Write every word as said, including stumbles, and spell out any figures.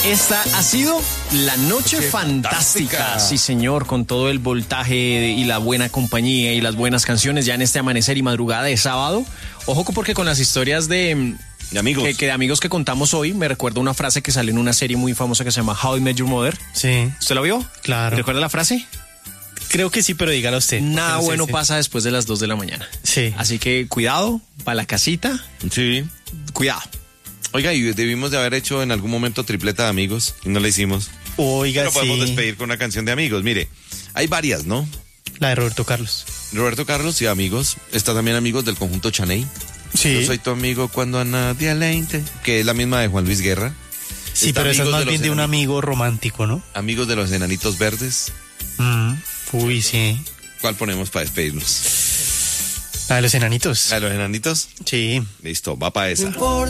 Esta ha sido la noche, noche fantástica. fantástica. Sí, señor, con todo el voltaje y la buena compañía y las buenas canciones ya en este amanecer y madrugada de sábado. Ojo, porque con las historias de... De amigos. Que, que de amigos que contamos hoy, me recuerdo una frase que salió en una serie muy famosa que se llama How I Met Your Mother. Sí. ¿Usted la vio? Claro. ¿Recuerda la frase? Creo que sí, pero dígala usted. Nada no sé, bueno sí. pasa después de las dos de la mañana. Sí. Así que cuidado, para la casita. Sí. Cuidado. Oiga, y debimos de haber hecho en algún momento tripleta de amigos y no la hicimos. Oiga, Pero podemos sí. despedir con una canción de amigos. Mire, hay varias, ¿no? La de Roberto Carlos. Roberto Carlos y amigos. Está también amigos del conjunto Chaney. Sí. Yo soy tu amigo cuando a nadie le inte, que es la misma de Juan Luis Guerra. Sí, Está pero eso es Amigos más de bien los de un Enanitos- amigo romántico, ¿no? Amigos de los Enanitos Verdes. Mm. Uy, sí. ¿Cuál ponemos para despedirnos? La de los enanitos. ¿La de los Enanitos? Sí. Listo, va para esa. No importa.